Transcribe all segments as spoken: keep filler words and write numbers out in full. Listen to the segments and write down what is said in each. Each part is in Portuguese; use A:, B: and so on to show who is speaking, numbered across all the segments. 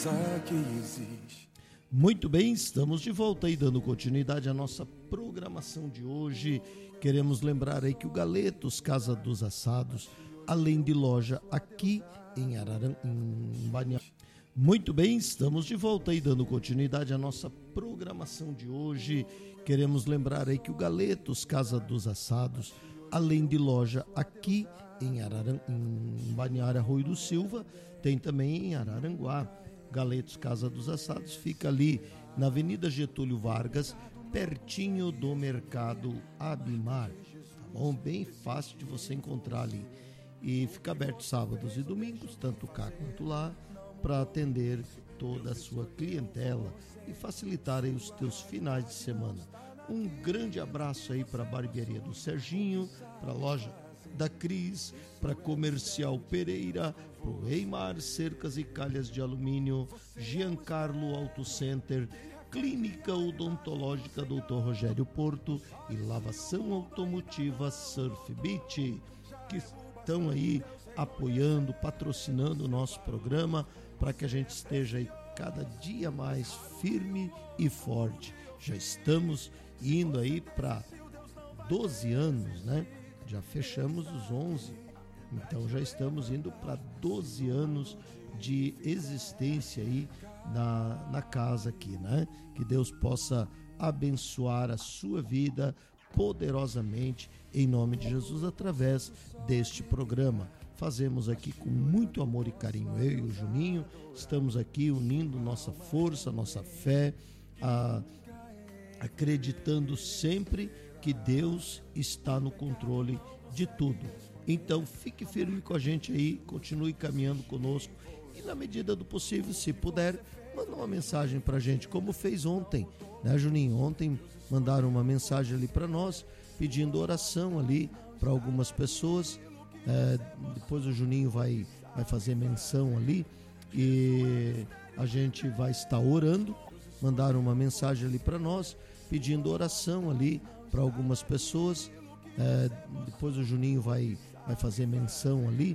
A: que existe.
B: Muito bem, estamos de volta aí dando continuidade à nossa programação de hoje. Queremos lembrar aí que o Galetos Casa dos Assados, além de loja aqui em Araran, em Baniá. Muito bem, estamos de volta aí dando continuidade à nossa programação de hoje. Queremos lembrar aí que o Galetos Casa dos Assados, além de loja aqui em Araran, em Baniara Arroio do Silva, tem também em Araranguá. Galetos Casa dos Assados fica ali na Avenida Getúlio Vargas, pertinho do Mercado Abimar, tá bom? Bem fácil de você encontrar ali. E fica aberto sábados e domingos, tanto cá quanto lá, para atender toda a sua clientela e facilitar aí os teus finais de semana. Um grande abraço aí para a barbearia do Serginho, para a loja da Cris, para Comercial Pereira, para o Eimar Cercas e Calhas de Alumínio, Giancarlo Auto Center, Clínica Odontológica doutor Rogério Porto e Lavação Automotiva Surf Beach, que estão aí apoiando, patrocinando o nosso programa para que a gente esteja aí cada dia mais firme e forte. Já estamos indo aí para doze anos, né? Já fechamos os onze, então já estamos indo para doze anos de existência aí na, na casa aqui, né? Que Deus possa abençoar a sua vida poderosamente em nome de Jesus através deste programa. Fazemos aqui com muito amor e carinho. Eu e o Juninho estamos aqui unindo nossa força, nossa fé, a, acreditando sempre que Deus está no controle de tudo. Então fique firme com a gente aí, continue caminhando conosco e na medida do possível, se puder, manda uma mensagem pra gente, como fez ontem, né, Juninho? Ontem mandaram uma mensagem ali para nós, pedindo oração ali para algumas pessoas. É, depois o Juninho vai, vai fazer menção ali e a gente vai estar orando. Mandaram uma mensagem ali para nós, pedindo oração ali para algumas pessoas. É, depois o Juninho vai, vai fazer menção ali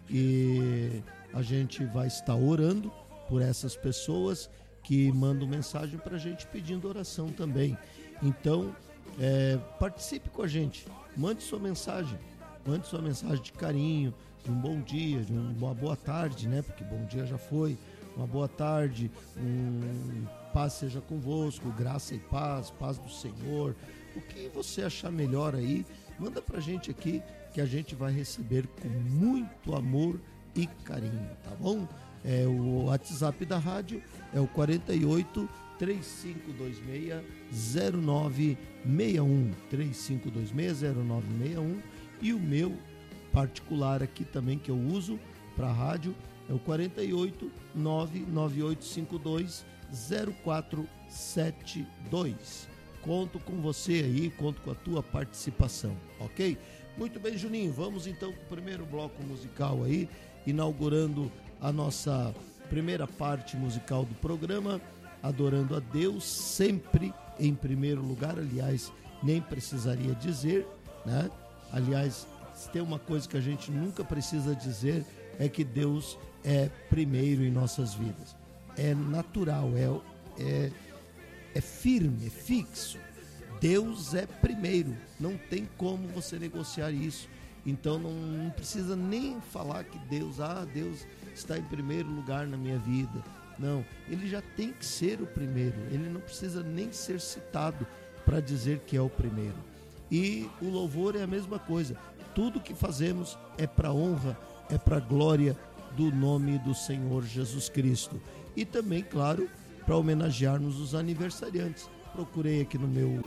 B: e a gente vai estar orando por essas pessoas que mandam mensagem para a gente pedindo oração também. Então, é, participe com a gente, mande sua mensagem, mande sua mensagem de carinho, de um bom dia, de uma boa tarde, né? Porque bom dia já foi. Uma boa tarde, um paz seja convosco, graça e paz, paz do Senhor. O que você achar melhor aí, manda pra gente aqui que a gente vai receber com muito amor e carinho, tá bom? É, o WhatsApp da rádio é o quarenta e oito, três cinco dois seis, zero nove seis um, três cinco dois seis, zero nove seis um, e o meu particular aqui também que eu uso para a rádio é o quarenta e oito, nove nove oito cinco dois, zero quatro sete dois. Conto com você aí, conto com a tua participação, ok? Muito bem, Juninho, vamos então para o primeiro bloco musical aí, inaugurando a nossa primeira parte musical do programa, adorando a Deus sempre em primeiro lugar. Aliás, nem precisaria dizer, né? Aliás, se tem uma coisa que a gente nunca precisa dizer é que Deus é primeiro em nossas vidas. É natural, é, é, é firme, é fixo. Deus é primeiro, não tem como você negociar isso. Então não, não precisa nem falar que Deus, ah, Deus está em primeiro lugar na minha vida. Não, ele já tem que ser o primeiro, ele não precisa nem ser citado para dizer que é o primeiro. E o louvor é a mesma coisa, tudo que fazemos é para honra, é para glória do nome do Senhor Jesus Cristo. E também, claro, para homenagearmos os aniversariantes. Procurei aqui no meu